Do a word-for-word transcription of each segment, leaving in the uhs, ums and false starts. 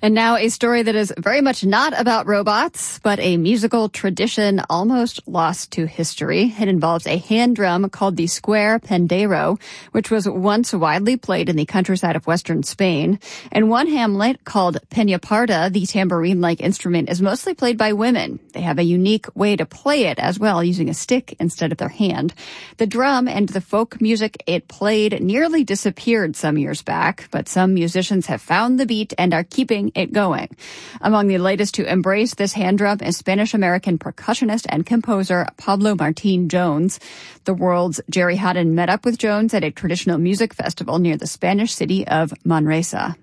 And now a story that is very much not about robots, but a musical tradition almost lost to history. It involves a hand drum called the square pandero, which was once widely played in the countryside of western Spain. In one hamlet called Peñaparda, the tambourine-like instrument is mostly played by women. They have a unique way to play it as well, using a stick instead of their hand. The drum and the folk music it played nearly disappeared some years back, but some musicians have found the beat and are keeping it going. Among the latest to embrace this hand drum is Spanish-American percussionist and composer Pablo Martín Jones. The World's Jerry Haddon met up with Jones at a traditional music festival near the Spanish city of Manresa.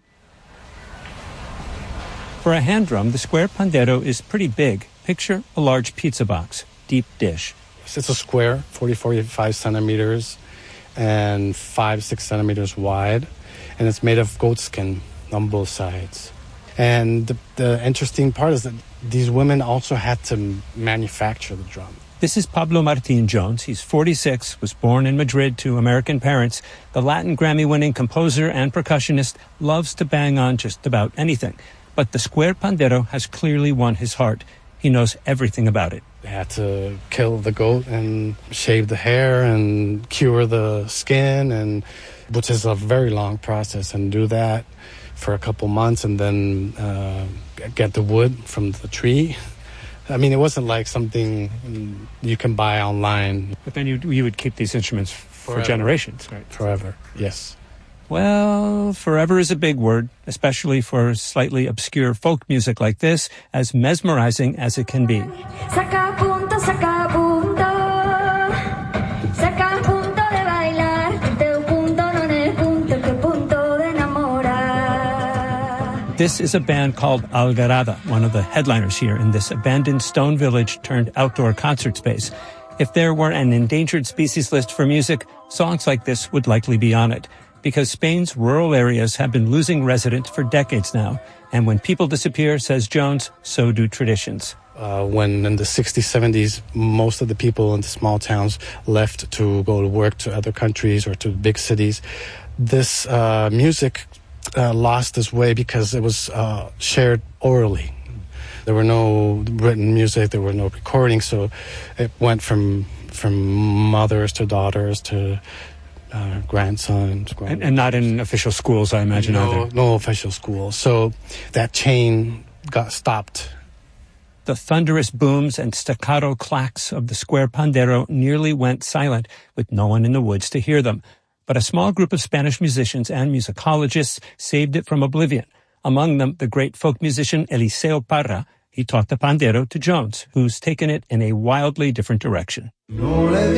For a hand drum, the square pandero is pretty big. Picture a large pizza box, deep dish. It's a square, forty, forty-five centimeters and five, six centimeters wide, and it's made of goat skin on both sides. And the, the interesting part is that these women also had to manufacture the drum. This is Pablo Martín Jones. He's forty-six, was born in Madrid to American parents. The Latin Grammy-winning composer and percussionist loves to bang on just about anything. But the square pandero has clearly won his heart. He knows everything about it. They had to kill the goat and shave the hair and cure the skin, and which is a very long process, and do that for a couple months and then uh, get the wood from the tree. I mean, it wasn't like something you can buy online. But then you, you would keep these instruments for Forever. generations, right? Forever, yes. Well, forever is a big word, especially for slightly obscure folk music like this, as mesmerizing as it can be. Saca punto, saca punto. Saca punto de bailar. Teu punto non è punto, que punto de enamorar. This is a band called Algarada, one of the headliners here in this abandoned stone village turned outdoor concert space. If there were an endangered species list for music, songs like this would likely be on it, because Spain's rural areas have been losing residents for decades now. And when people disappear, says Jones, so do traditions. Uh, when in the sixties, seventies, most of the people in the small towns left to go to work to other countries or to big cities, this uh, music uh, lost its way because it was uh, shared orally. There were no written music, there were no recordings, so it went from from mothers to daughters to uh, grandsons. And, and not in official schools, I imagine, no, either. No official schools. So that chain got stopped. The thunderous booms and staccato clacks of the square pandero nearly went silent, with no one in the woods to hear them. But a small group of Spanish musicians and musicologists saved it from oblivion. Among them, the great folk musician Eliseo Parra. He taught the pandero to Jones, who's taken it in a wildly different direction.